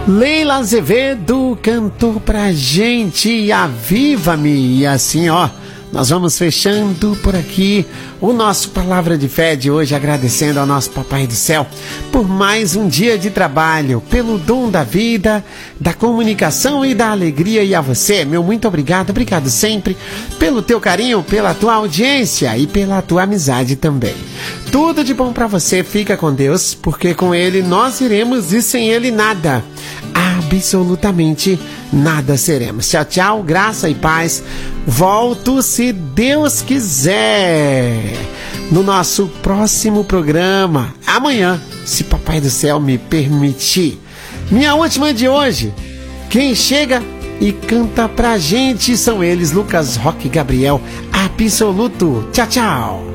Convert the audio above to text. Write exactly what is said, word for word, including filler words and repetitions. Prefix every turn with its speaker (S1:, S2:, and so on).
S1: Leila Azevedo cantou pra gente Aviva-me. E assim, ó, nós vamos fechando por aqui o nosso Palavra de Fé de hoje, agradecendo ao nosso Papai do Céu por mais um dia de trabalho, pelo dom da vida, da comunicação e da alegria. E a você, meu muito obrigado, obrigado sempre pelo teu carinho, pela tua audiência e pela tua amizade também. Tudo de bom pra você, fica com Deus, porque com Ele nós iremos e sem Ele nada, absolutamente nada seremos. Tchau, tchau, graça e paz. Volto, se Deus quiser, no nosso próximo programa, amanhã, se Papai do Céu me permitir. Minha última de hoje, quem chega e canta pra gente são eles, Lucas Roque e Gabriel Absoluto. Tchau, tchau.